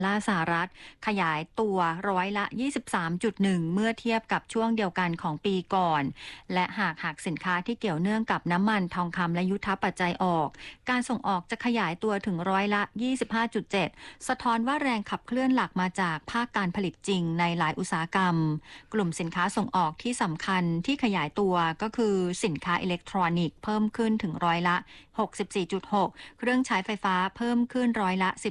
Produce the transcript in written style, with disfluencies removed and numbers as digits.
ล่าสหรัฐขยายตัวร้อยละ 23.1 เมื่อเทียบกับช่วงเดียวกันของปีก่อนและหากหักสินค้าที่เกี่ยวเนื่องกับน้ำมันทองคำและยุทธปัจจัยออกการส่งออกจะขยายตัวถึงร้อยละ 25.7 สะท้อนว่าแรงขับเคลื่อนหลักมาจากภาคการผลิตจริงในหลายอุตสาหกรรมกลุ่มสินค้าส่งออกที่สำคัญที่ขยายตัวก็คือสินค้าอิเล็กทรอนิกส์เพิ่มขึ้นถึงร้อยละ 64.6 เครื่องใช้ไฟฟ้าเพิ่มขึ้นร้อยละ